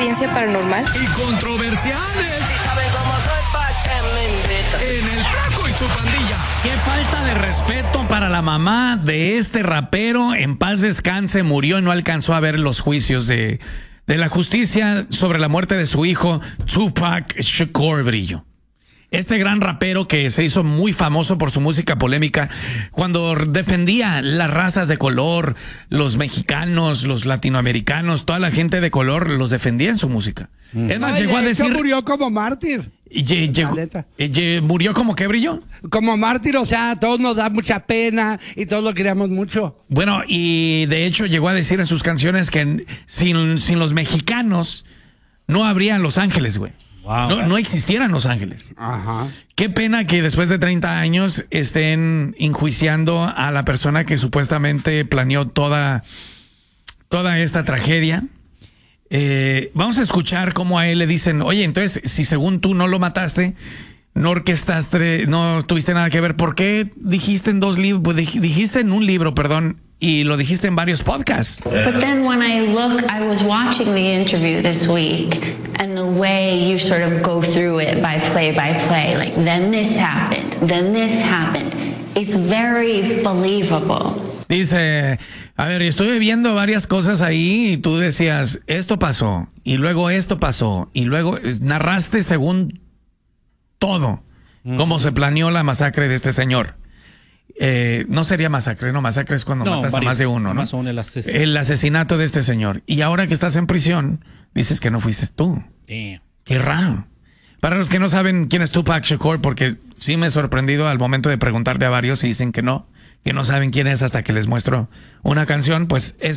experiencia paranormal y controversiales. Si saben cómo soy, ¿pa' qué me invitan? En el Flaco y su pandilla. Qué falta de respeto para la mamá de este rapero. En paz descanse, murió y no alcanzó a ver los juicios de la justicia sobre la muerte de su hijo, Tupac Shakur Brillo. Este gran rapero que se hizo muy famoso por su música polémica cuando defendía las razas de color, los mexicanos, los latinoamericanos, toda la gente de color los defendía en su música. Es más, llegó a decir... murió como mártir. ¿Murió como qué, Brillo? Como mártir, o sea, a todos nos da mucha pena y todos lo queríamos mucho. Bueno, y de hecho llegó a decir en sus canciones que sin los mexicanos no habría Los Ángeles, güey. Wow. No existieran Los Ángeles. Ajá. Qué pena que después de 30 años estén enjuiciando a la persona que supuestamente planeó toda esta tragedia. Vamos a escuchar cómo a él le dicen, oye, entonces, si según tú no lo mataste, no orquestaste, no tuviste nada que ver, ¿por qué dijiste en dijiste en un libro, perdón, y lo dijiste en varios podcasts? But then when I was watching the interview this week, and the way you sort of go through it by play, like then this happened, it's very believable. Dice, a ver, estuve viendo varias cosas ahí y tú decías, esto pasó, y luego esto pasó, y luego narraste según todo, cómo se planeó la masacre de este señor. No sería masacre, no, masacre es cuando matas a más de uno, ¿no? El asesinato de este señor. Y ahora que estás en prisión, dices que no fuiste tú. Damn. Qué raro. Para los que no saben quién es Tupac Shakur, porque sí me he sorprendido al momento de preguntarle a varios y dicen que no saben quién es hasta que les muestro una canción, pues es